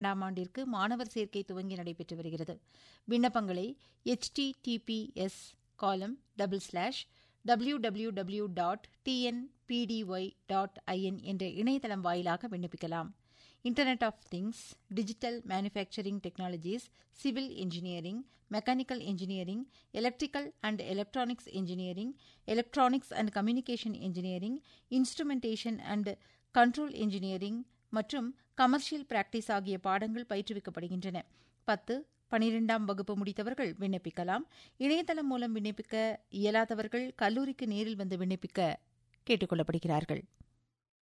2ஆம் ஆண்டிற்கு மாணவர் சேர்க்கை துவங்கி நடைபெற்று வருகிறது. விண்ணப்பங்களை https://www.tnpdy.in என்ற இணையதளம் வாயிலாக விண்ணப்பிக்கலாம். Internet of things, digital manufacturing technologies, civil engineering, mechanical engineering, electrical and electronics engineering, electronics and communication engineering, instrumentation and control engineering மற்றும் கமர்ஷியல் பிராக்டிஸ் ஆகிய பாடங்கள் பயிற்றுவிக்கப்படுகின்றன. 10-12ஆம் வகுப்பு முடித்தவர்கள் விண்ணப்பிக்கலாம். இணையதளம் மூலம் விண்ணப்பிக்க இயலாதவர்கள் கல்லூரிக்கு நேரில் வந்து விண்ணப்பிக்க கேட்டுக் கொள்ளப்படுகிறார்கள்.